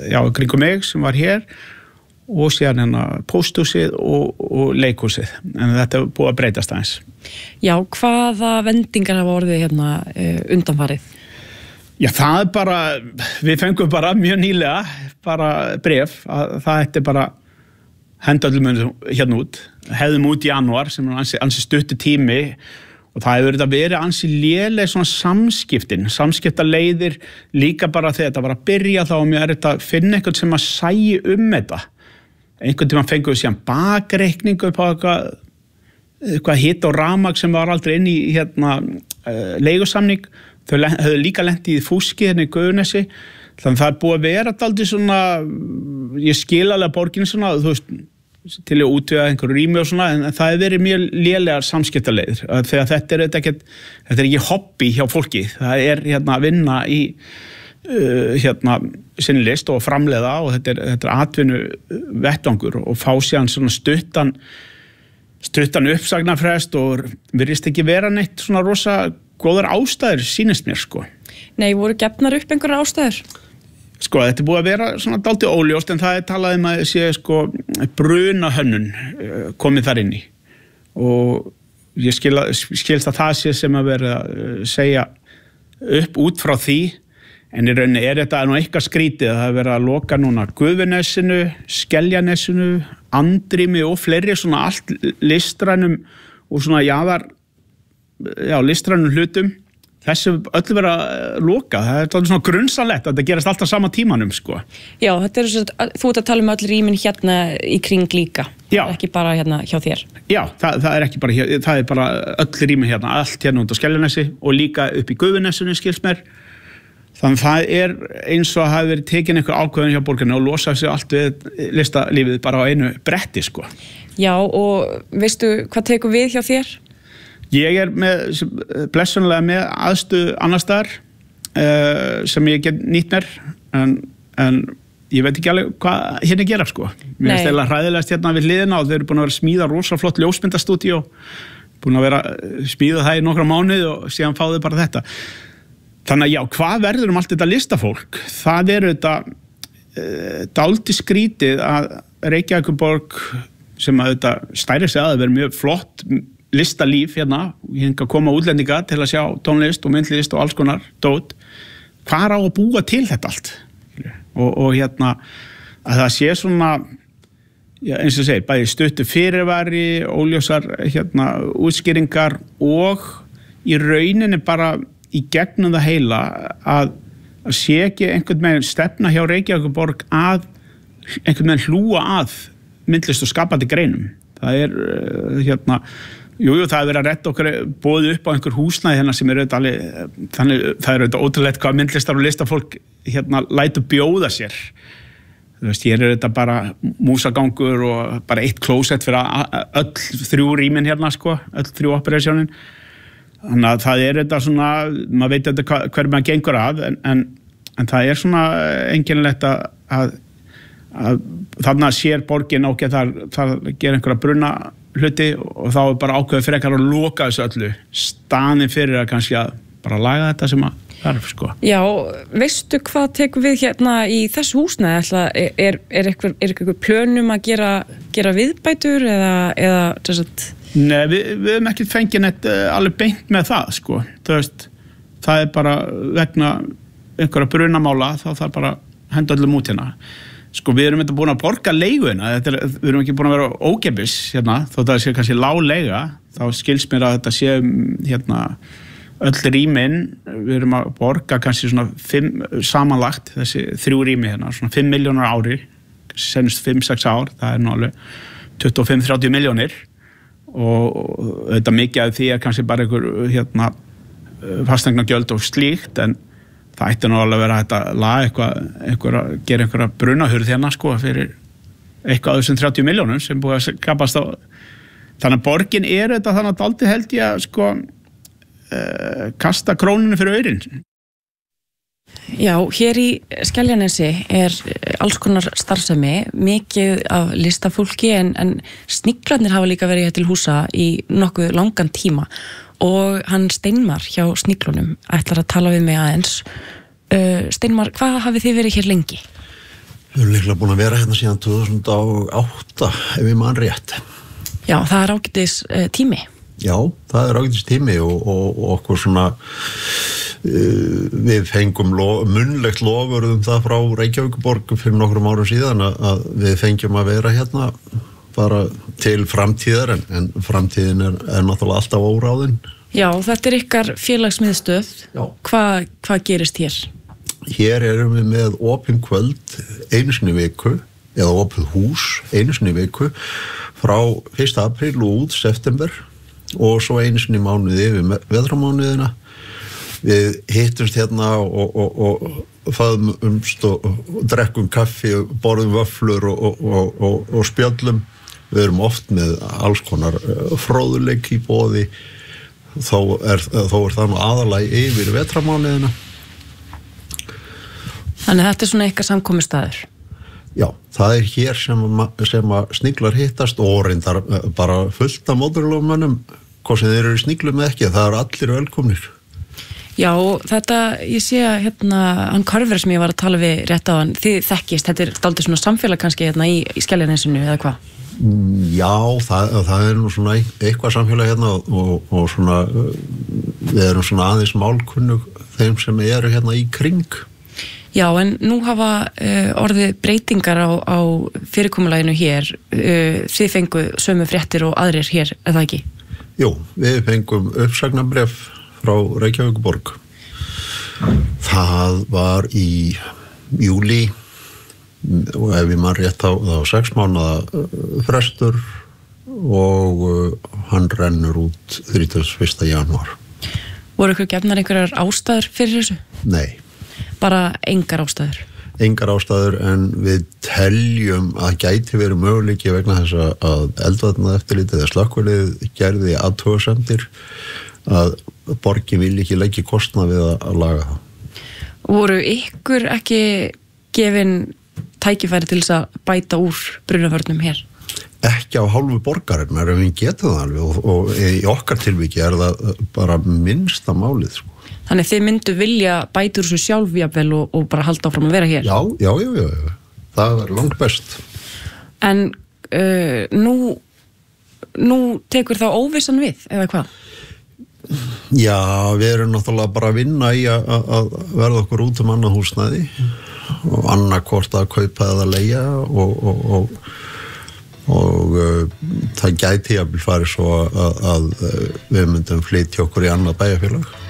kringum mig sem var hér og síðan hérna pósthúsið og leikhúsið, en þetta er búið að breytast aðeins. Já, hvaða vendingar hafa orðið hérna undanfarið? Já, það er bara, við fengum bara mjög nýlega bara bréf að það ætti bara henda öllum hérna út, hefðum út í janúar sem er ansi stuttur tími og það hefur verið ansi léleg svona samskiptaleiðir líka bara þegar þetta var að byrja þá mjög að finna einhvern sem að sæi þetta. Einhvern tímann fengum við síðan bakreikningu upp á eitthvað hitt og rafmagn sem var aldrei inn í hérna leigusamning. Þau höfðu líka lent í fúski hérna í Gufunesi. Þannig það er búið að vera dálítið svona, ég skil alveg borgin svona, þú veist, til að útvega einhverju rými og svona, en það hefur verið mjög lélegar samskiptaleiðir. Þegar þetta er ekki hobby hjá fólki. Það er hérna að vinna í hérna sinni list og framleiða og þetta er atvinnu vettvangur og fá síðan svona stuttan uppsagnarfrest og virðist ekki vera neitt svona rosa góðar ástæður sýnist mér sko. Nei, voru gefnar upp einhverjar ástæður? Sko, þetta er búið að vera svona dálítið óljóst en það er talað um að sé sko brunahönnun komið þar inn í og ég skilst að það sé sem að vera að segja upp út frá því. En í rauninni þetta nú eitthvað skrítið að það er verið að loka núna Gufunesinu, Skeljanesinu, Andrými og fleiri svona allt listrænum og svona listrænum hlutum. Þessu öllu verið að loka. Það er svona grunnsanlegt að þetta gerast alltaf sama tímanum, sko. Já, þetta þú ert að tala um öll rýmin hérna í kring líka. Já. Ekki bara hérna hjá þér. Já, það er ekki bara hér, það er bara öll rýmin hérna, allt hérna út á Skeljanesi og líka upp í Gufunesinu, skilst mér. Þannig það er eins og að hafi verið tekin einhver ákvörðun hjá borginni og losað sig allt við listalífið bara á einu bretti, sko. Já, og veistu hvað tekur við hjá þér? Ég er blessunlega með aðstöðu annars staðar sem ég get nýtt mér, en ég veit ekki alveg hvað hérna gera, sko. Mér finnst eiginlega hræðilegast hérna við hliðina og þeir eru búin að vera að smíða rosa flott ljósmyndastúdíó, búin að vera smíða það í nokkra mánuði og síðan fá þau bara þetta. Þannig að já, hvað verður allt þetta listafólk? Það þetta dálítið skrítið að Reykjavíkurborg sem að þetta stæri sig að vera mjög flott listalíf hérna, hingað koma útlendinga til að sjá tónlist og myndlist og alls konar dót. Hvað á að búa til þetta allt? Og hérna að það sé svona, já, eins og segir, bæði stuttu fyrirvari, óljósar hérna útskýringar og í rauninni bara í gegnum það heila að sé ekki einhvern veginn stefna hjá Reykjavíkurborg að einhvern veginn hlúa að myndlist og skapandi greinum. Það hérna, það er verið að retta okkur boðið upp á einhver húsnæði hérna sem alveg, þannig það auðvitað ótrúlegt hvað myndlistar og listafólk hérna lætur bjóða sér. Þú veist, hér þetta bara músagangur og bara eitt klósett fyrir öll 3 rýmin hérna, sko, öll 3 operasjónin. Þannig að það þetta svona, maður veit þetta hver maður gengur að, en það svona einkennilegt að þarna sér borgin og það gera einhverja bruna hluti og þá bara ákveður frekar að loka þessu öllu staðinn fyrir að kannski að bara laga þetta sem að þarf, sko. Já, veistu hvað tekur við hérna í þessu húsnæði? Er eitthvað plönum að gera viðbætur eða þess að... Nei, við höfum ekki fengið neitt alveg beint með það, sko. Það bara vegna einhverja brunamála, þá þarf bara að henda öllum út hérna. Sko, við erum búin að borga leiguna, við erum ekki búin að vera ókeypis hérna, þó það sé kannski lág leiga, þá skilst mér að þetta sé hérna öll rýmin, við erum að borga kannski svona 5 samanlagt, þessi 3 rými hérna, svona 5 milljónar ári, senust 5-6 ár, það nú alveg 25-30 milljónir. Og þetta mikið af því að kannski bara einhver hérna fasteignagjöld og slíkt, en það ætti nú alveg að vera þetta gera einhverja brunahurð hérna, sko, fyrir eitthvað af þessum 30 milljónum sem búið að skapast á. Þannig að borgin þetta þannig að dálítið held ég að sko kasta krónunni fyrir aurinn. Já, hér í Skeljanesi alls konar starfsemi, mikið af listafólki en sniglarnir hafa líka verið til húsa í nokkuð langan tíma og hann Steinmar hjá sniglunum ætlar að tala við mig aðeins. Steinmar, hvað hafið þið verið hér lengi? Við erum líklega búin að vera hérna síðan 2008 ef ég man rétt. Já, það er ágætis tími. Já, það er ágætis tími og okkur svona við fengum munnlegt lofurð það frá Reykjavíkurborg fyrir nokkrum árum síðan að við fengjum að vera hérna bara til framtíðar en framtíðin er náttúrulega alltaf óráðin. Já, þetta er ykkar félagsmiðstöð. Já. Hvað gerist hér? Hér erum við með opin kvöld einu sinni í viku eða opið hús einu sinni í viku frá 1. apríl og út september og svo einu sinni í mánuði yfir vetramánuðina. Við hittumst hérna og faðumst og drekkum kaffi og borðum vöfflur og spjöllum. Við erum oft með alls konar fróðuleik í boði þó er það nú aðallega yfir vetramánuðina. Þannig þetta er svona ykkar samkomustaður? Já, það er hér sem að sniglar hittast og reyndar bara fullt af mótorhjólamönnum, hvað sem þeir eru sniglum eða ekki, það eru allir velkomnir. Já, þetta, ég sé að hérna, hann Körver sem ég var að tala við rétt á hann, þið þekkist, þetta er dálítið svona samfélag kannski hérna í Skeljanesinu eða hvað? Já, það er nú svona eitthvað samfélag hérna og svona, við erum svona aðeins málkunnug þeim sem eru hérna í kring. Já, en nú hafa orðið breytingar á fyrirkomulaginu hér. Þið fengu sömu fréttir og aðrir hér, eða ekki? Jú, við fengum uppsagnarbréf frá Reykjavíkurborg. Það var í júlí og ef ég man rétt þá 6 mánaða frestur og hann rennur út 31. janúar. Voru ykkur gefnar einhverjar ástæður fyrir þessu? Nei. Bara engar ástæður? Engar ástæður en við teljum að gæti verið möguleiki vegna þess að eldvarnaeftirlitið eða slökkvilið gerði athugasemdir að borgin vil ekki leggja kostnað við að laga það. Voru ykkur ekki gefin tækifæri til þess að bæta úr brunavörnum hér? Ekki á hálfu borgarinnar en við getum það alveg og í okkar tilviki er það bara minnsta málið sko. Þannig þið myndu vilja bæta úr þessu sjálfjafvel og bara halda áfram að vera hér? Já. Það er langt best. En nú tekur þá óvissan við, eða hvað? Já, við erum náttúrulega bara að vinna í að verða okkur út annað húsnæði og annarkvort að kaupa eða leigja og það gæti að farið svo að við myndum flytja okkur í annað bæjarfélag.